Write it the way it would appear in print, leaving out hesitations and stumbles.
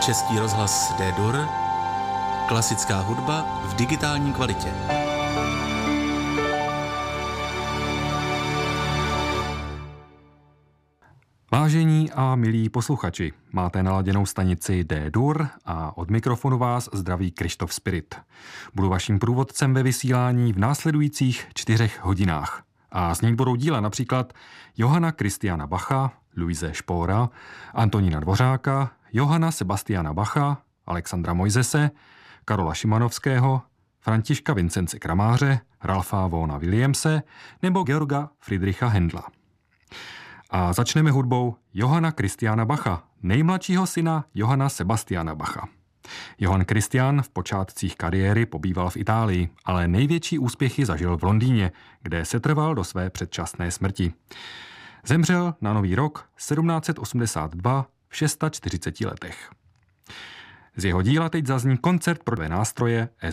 Český rozhlas D-Dur, klasická hudba v digitální kvalitě. Vážení a milí posluchači, máte naladěnou stanici D-Dur a od mikrofonu vás zdraví Krištof Spirit. Budu vaším průvodcem ve vysílání v následujících 4 hodinách. A znít budou díla například Johanna Christiana Bacha, Luise Spohra, Antonína Dvořáka, Johanna Sebastiana Bacha, Alexandra Mojzese, Karola Šimanovského, Františka Vincence Kramáře, Ralfa Vaughana Williamse nebo Georga Friedricha Händla. A začneme hudbou Johanna Christiana Bacha, nejmladšího syna Johanna Sebastiana Bacha. Johann Christian v počátcích kariéry pobýval v Itálii, ale největší úspěchy zažil v Londýně, kde se trval do své předčasné smrti. Zemřel na Nový rok 1782 v 46 letech. Z jeho díla teď zazní koncert pro 2 nástroje